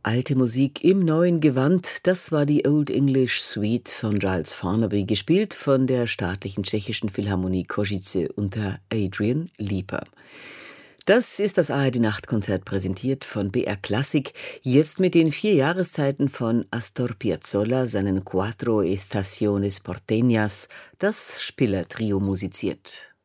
Alte Musik im neuen Gewand, das war die Old English Suite von Giles Farnaby, gespielt von der staatlichen tschechischen Philharmonie Košice unter Adrian Lieper. Das ist das ARD-Nachtkonzert, präsentiert von BR Klassik, jetzt mit den 4 Jahreszeiten von Astor Piazzolla, seinen Quattro Estaciones Porteñas, das Spiller-Trio musiziert.